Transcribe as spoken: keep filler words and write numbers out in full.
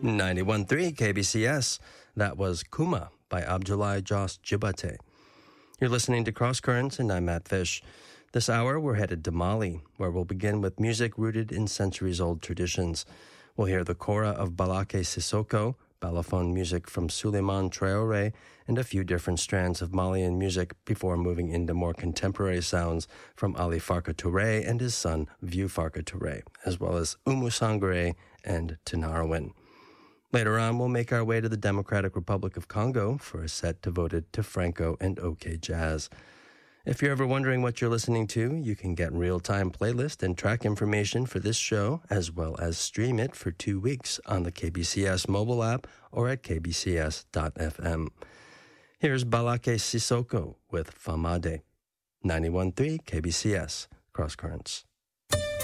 ninety-one point three K B C S. That was Kuma by Abdoulaye Jos Jibate. You're listening to Cross Currents, and I'm Matt Fish. This hour, we're headed to Mali, where we'll begin with music rooted in centuries-old traditions. We'll hear the kora of Balaké Sissoko, balafon music from Souleymane Traoré, and a few different strands of Malian music before moving into more contemporary sounds from Ali Farka Touré and his son, Vieux Farka Touré, as well as Oumou Sangaré and Tinariwen. Later on, we'll make our way to the Democratic Republic of Congo for a set devoted to Franco and OK Jazz. If you're ever wondering what you're listening to, you can get real-time playlist and track information for this show, as well as stream it for two weeks on the K B C S mobile app or at k b c s dot f m. Here's Balaké Sissoko with Famade. ninety-one point three K B C S, Cross Currents.